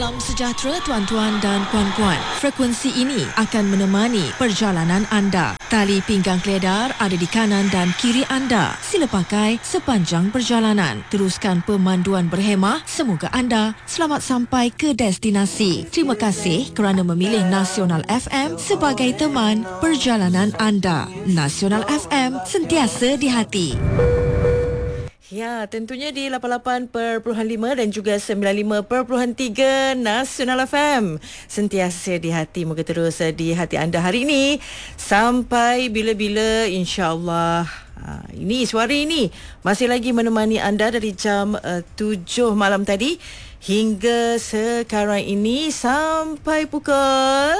Salam sejahtera tuan-tuan dan puan-puan. Frekuensi ini akan menemani perjalanan anda. Tali pinggang keledar ada di kanan dan kiri anda. Sila pakai sepanjang perjalanan. Teruskan pemanduan berhemah. Semoga anda selamat sampai ke destinasi. Terima kasih kerana memilih Nasional FM sebagai teman perjalanan anda. Nasional FM, sentiasa di hati. Ya, tentunya di 88.5 dan juga 95.3 Nasional FM. Sentiasa di hati, moga terus di hati anda hari ini. Sampai bila-bila, insya-Allah. Ini suara ini masih lagi menemani anda dari jam 7 malam tadi hingga sekarang ini sampai pukul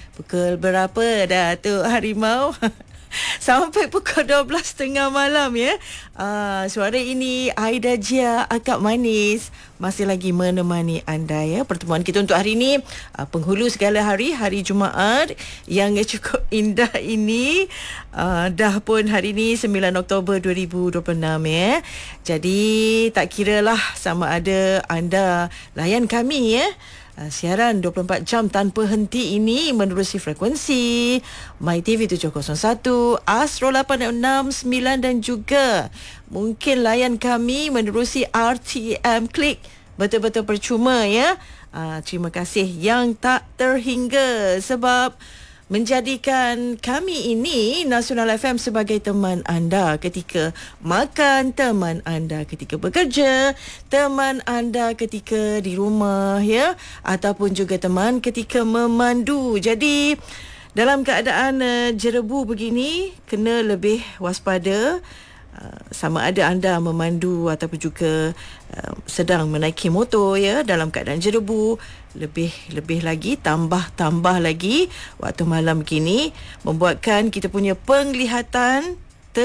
berapa dah tu Harimau? Sampai pukul 12.30 malam ya. Suara ini Aida Jia Akak Manis masih lagi menemani anda ya. Pertemuan kita untuk hari ini penghulu segala hari, hari Jumaat yang cukup indah ini. Dah pun hari ini 9 Oktober 2026 ya. Jadi tak kiralah sama ada anda layan kami ya. Siaran 24 jam tanpa henti ini menerusi frekuensi MyTV 701, Astro 869 dan juga mungkin layan kami menerusi RTM Klik. Betul-betul percuma ya. Terima kasih yang tak terhingga sebab menjadikan kami ini Nasional FM sebagai teman anda ketika makan, teman anda ketika bekerja, teman anda ketika di rumah ya, ataupun juga teman ketika memandu. Jadi dalam keadaan jerebu begini kena lebih waspada. Sama ada anda memandu ataupun juga sedang menaiki motor ya dalam keadaan jerebu, lebih lagi tambah lagi waktu malam begini membuatkan kita punya penglihatan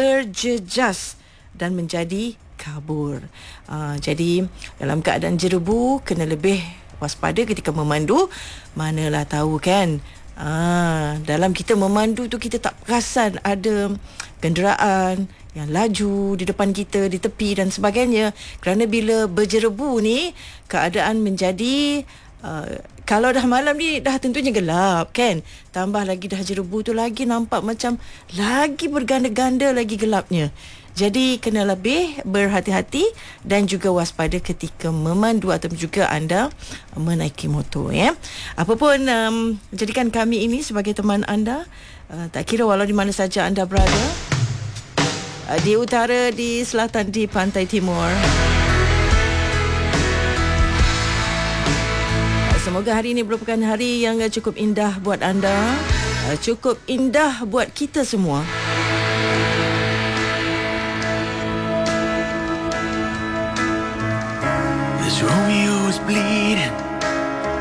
terjejas dan menjadi kabur. Jadi dalam keadaan jerebu kena lebih waspada ketika memandu. Manalah tahu kan, dalam kita memandu tu kita tak perasan ada kenderaan yang laju di depan kita, di tepi dan sebagainya. Kerana bila berjerebu ni keadaan menjadi kalau dah malam ni dah tentunya gelap kan. Tambah lagi dah jerebu tu lagi nampak macam lagi berganda-ganda lagi gelapnya. Jadi kena lebih berhati-hati dan juga waspada ketika memandu atau juga anda menaiki motor ya. Apapun jadikan kami ini sebagai teman anda, tak kira walau di mana saja anda berada, di utara, di selatan, di pantai timur. Semoga hari ini merupakan hari yang cukup indah buat anda, cukup indah buat kita semua. This Romeo is bleeding.